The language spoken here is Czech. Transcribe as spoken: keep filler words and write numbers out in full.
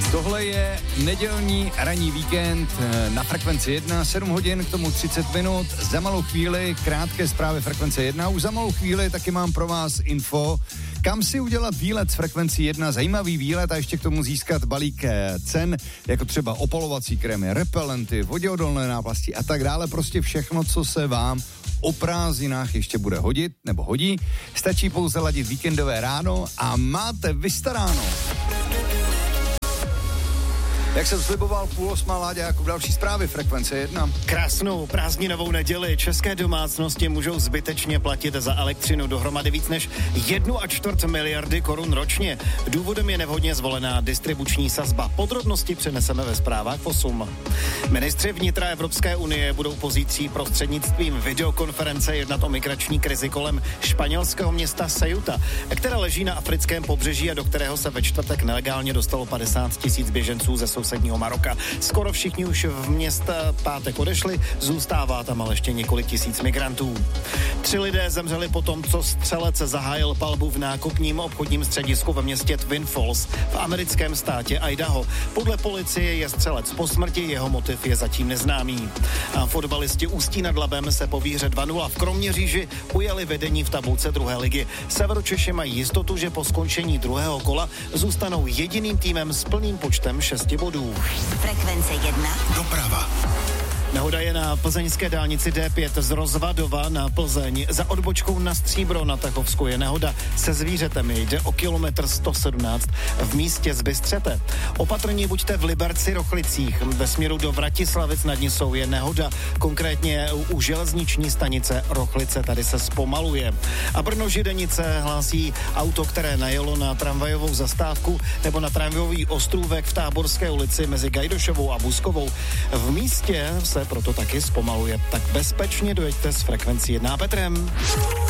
Tohle je nedělní ranní víkend na Frekvenci jedna, sedm hodin, k tomu třicet minut, za malou chvíli krátké zprávy Frekvence jedna, už za malou chvíli taky mám pro vás info, kam si udělat výlet z Frekvenci jedna, zajímavý výlet a ještě k tomu získat balík cen, jako třeba opalovací krémy, repelenty, voděodolné náplasti a tak dále, prostě všechno, co se vám o prázdninách ještě bude hodit nebo hodí, stačí pouze ladit víkendové ráno a máte vystaráno. Jak jsem sliboval, půl osmá, Láďa, jako další zprávy Frekvence jedna. Krásnou prázdninovou neděli české domácnosti můžou zbytečně platit za elektřinu dohromady víc než jednu a čtvrt miliardy korun ročně. Důvodem je nevhodně zvolená distribuční sazba. Podrobnosti přeneseme ve zprávách osm. Ministři vnitra Evropské unie budou pozítří prostřednictvím videokonference jednat o migrační krizi kolem španělského města Ceuta, které leží na africkém pobřeží a do kterého se ve čtvrtek nelegálně dostalo padesát tisíc běženců ze sousedního Maroka. Skoro všichni už v města pátek odešli, zůstává tam ale ještě několik tisíc migrantů. Tři lidé zemřeli po tom, co střelec zahájil palbu v nákupním obchodním středisku ve městě Twin Falls v americkém státě Idaho. Podle policie je střelec po smrti, jeho motiv je zatím neznámý. A fotbalisti Ústí nad Labem se po výhře dva nula v Kroměříži ujeli vedení v tabulce druhé ligy. Severočeši mají jistotu, že po skončení druhého kola zůstanou jediným týmem s plným počtem šesti bodů. Frekvence jedna. Doprava. Nehoda je na plzeňské dálnici D pět z Rozvadova na Plzeň. Za odbočkou na Stříbro na Tachovsku je nehoda se zvířetem. Jde o kilometr sto sedmnáct v místě Zbystřete. Opatrní buďte v Liberci Rochlicích. Ve směru do Vratislavic nad Nisou je nehoda, konkrétně u železniční stanice Rochlice, tady se zpomaluje. A Brno Židenice hlásí auto, které najelo na tramvajovou zastávku nebo na tramvajový ostrůvek v Táborské ulici mezi Gajdošovou a Buskovou. V místě se proto taky zpomaluje. Tak bezpečně dojeďte s Frekvencí jedna. Petrem.